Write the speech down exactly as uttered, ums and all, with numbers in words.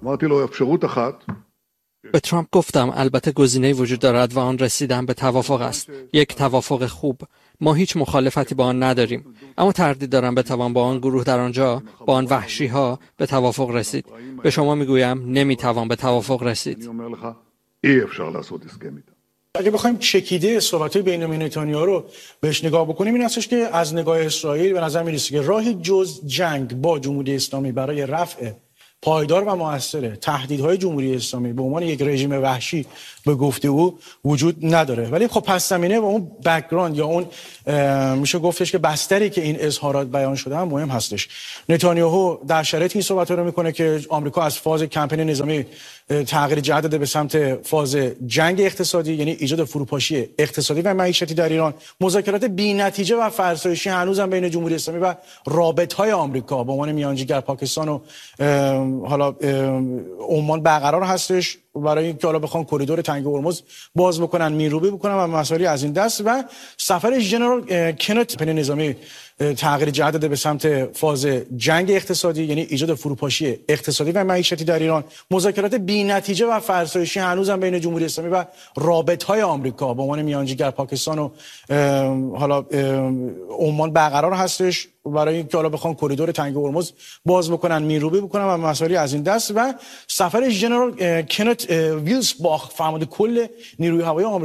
به ترامپ گفتم البته گزینه‌ای وجود دارد و آن رسیدن به توافق است. یک توافق خوب. ما هیچ مخالفتی با آن نداریم، اما تردید دارم بتوان با آن گروه در آنجا، با آن وحشی‌ها به توافق رسید. به شما میگویم نمیتوان به توافق رسید. اگه بخوایم چکیده صحبت‌های بنیامین نتانیاهو رو بهش نگاه بکنیم، این هستش که از نگاه اسرائیل به نظر می‌رسه که راهی جز جنگ با جمهوری اسلامی برای رفع پایدار و موثر تهدیدهای جمهوری اسلامی به عنوان یک رژیم وحشی به گفته او وجود نداره. ولی خب پس زمینه و اون بک‌گراند یا اون میشه گفتش که بستری که این اظهارات بیان شده هم مهم هستش. نتانیاهو در شرایطی این صحبت‌ها رو میکنه که آمریکا از فاز کمپین نظامی تغییر جهت داده به سمت فاز جنگ اقتصادی، یعنی ایجاد فروپاشی اقتصادی و معیشتی در ایران. مذاکرات بی‌نتیجه و فرسایشی هنوزم بین جمهوری اسلامی و رابطه‌های آمریکا به عنوان میانجیگر پاکستان و حالا عمان برقرار هستش برای اینکه حالا بخوان کریدور تنگ هرمز باز بکنن، میروبی بکنن و مسائلی از این دست. و سفر ژنرال کنت پن نظامی تغییر جهت داده به سمت فاز جنگ اقتصادی، یعنی ایجاد فروپاشی اقتصادی و معیشتی در ایران. مذاکرات بی‌نتیجه و فرسایشی هنوزم بین جمهوری اسلامی و رابطه‌های آمریکا به عنوان میانجیگر پاکستان و حالا عمان برقرار هستش برای اینکه حالا بخوان کریدور تنگ هرمز باز بکنن، میروبی بکنن و مسائلی از این دست. و سفر ژنرال کنت ویلسباخ فرمانده کل نیروی هوایی آمریکا